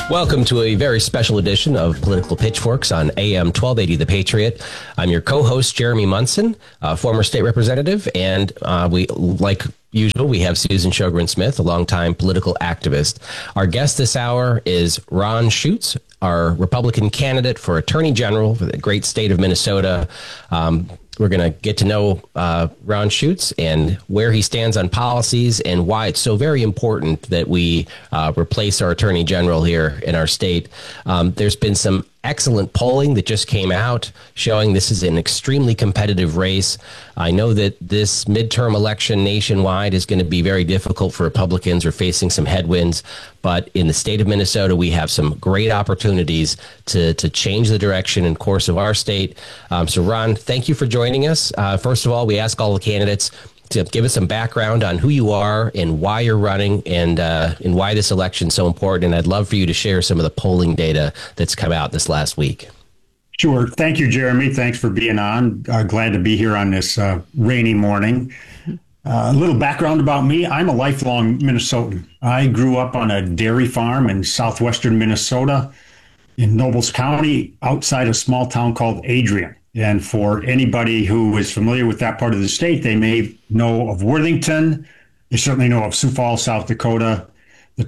Welcome to a very special edition of Political Pitchforks on AM 1280 The Patriot. I'm your co-host, Jeremy Munson, former state representative, and we, like usual, we have Susan Sjogren Smith, a longtime political activist. Our guest this hour is Ron Schutz, our Republican candidate for Attorney General for the great state of Minnesota. We're going to get to know Ron Schutz and where he stands on policies and why it's so very important that we replace our Attorney General here in our state. There's been some excellent polling that just came out showing this is an extremely competitive race. I know that this midterm election nationwide is going to be very difficult for Republicans. We're facing some headwinds, but in the state of Minnesota, we have some great opportunities to change the direction and course of our state. So Ron, thank you for joining us. First of all, we ask all the candidates to give us some background on who you are and why you're running and why this election is so important. And I'd love for you to share some of the polling data that's come out this last week. Sure. Thank you, Jeremy. Thanks for being on. Glad to be here on this rainy morning. A little background about me. I'm a lifelong Minnesotan. I grew up on a dairy farm in southwestern Minnesota in Nobles County outside a small town called Adrian. And for anybody who is familiar with that part of the state, they may know of Worthington. They certainly know of Sioux Falls, South Dakota. The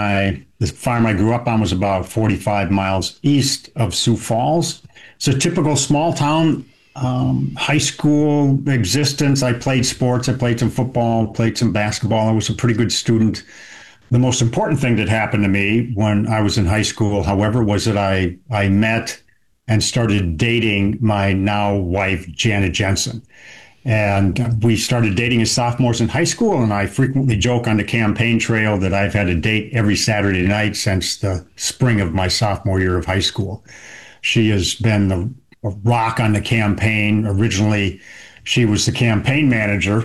farm I grew up on was about 45 miles east of Sioux Falls. It's a typical small town high school existence. I played sports. I played some football, played some basketball. I was a pretty good student. The most important thing that happened to me when I was in high school, however, was that I met and started dating my now wife, Janet Jensen. And we started dating as sophomores in high school, and I frequently joke on the campaign trail that I've had a date every Saturday night since the spring of my sophomore year of high school. She has been a rock on the campaign. Originally, she was the campaign manager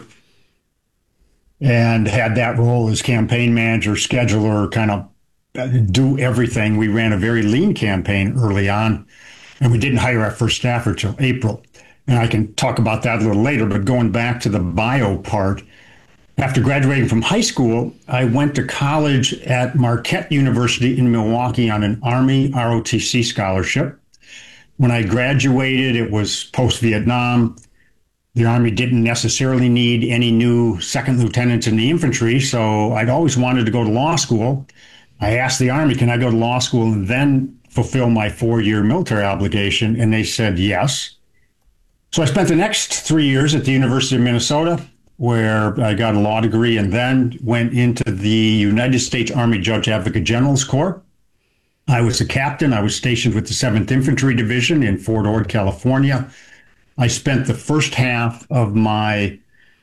and had that role as campaign manager, scheduler, kind of do everything. We ran a very lean campaign early on, and we didn't hire our first staffer till April. And I can talk about that a little later, but going back to the bio part, after graduating from high school, I went to college at Marquette University in Milwaukee on an Army ROTC scholarship. When I graduated, it was post-Vietnam. The Army didn't necessarily need any new second lieutenants in the infantry, so I'd always wanted to go to law school. I asked the Army, can I go to law school and then fulfill my 4-year military obligation? And they said yes. So I spent the next 3 years at the University of Minnesota, where I got a law degree and then went into the United States Army Judge Advocate General's Corps. I was a captain. I was stationed with the 7th Infantry Division in Fort Ord, California. I spent the first half of my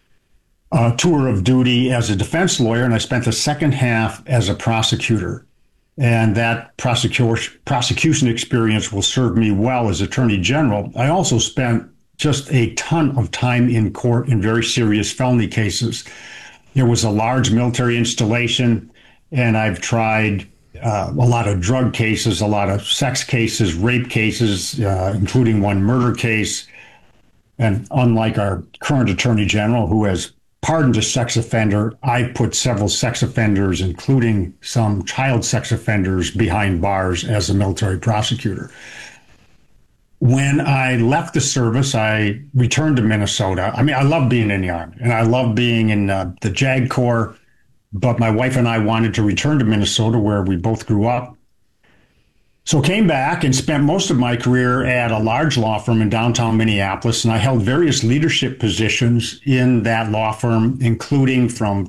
tour of duty as a defense lawyer, and I spent the second half as a prosecutor. And that prosecution experience will serve me well as Attorney General. I also spent just a ton of time in court in very serious felony cases. There was a large military installation, and I've tried a lot of drug cases, a lot of sex cases, rape cases, including one murder case. And unlike our current Attorney General, who has pardoned a sex offender, I put several sex offenders, including some child sex offenders, behind bars as a military prosecutor. When I left the service, I returned to Minnesota. I mean, I love being in the Army, and I love being in the JAG Corps, but my wife and I wanted to return to Minnesota, where we both grew up. So came back and spent most of my career at a large law firm in downtown Minneapolis, and I held various leadership positions in that law firm, including from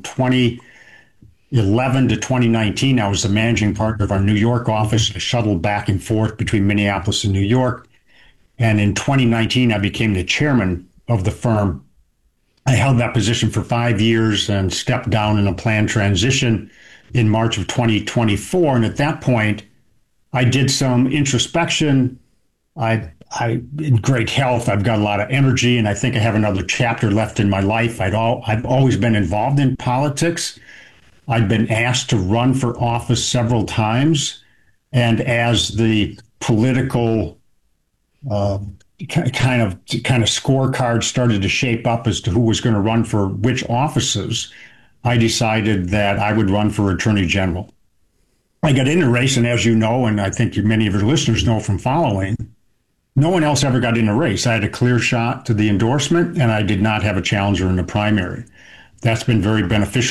2011 to 2019. I was the managing partner of our New York office. I shuttled back and forth between Minneapolis and New York. And in 2019, I became the chairman of the firm. I held that position for 5 years and stepped down in a planned transition in March of 2024. And at that point, I did some introspection. I in great health. I've got a lot of energy, and I think I have another chapter left in my life. I've always been involved in politics. I've been asked to run for office several times, and as the political kind of scorecard started to shape up as to who was going to run for which offices, I decided that I would run for Attorney General. I got in the race, and as you know, and I think many of your listeners know from following, no one else ever got in the race. I had a clear shot to the endorsement, and I did not have a challenger in the primary. That's been very beneficial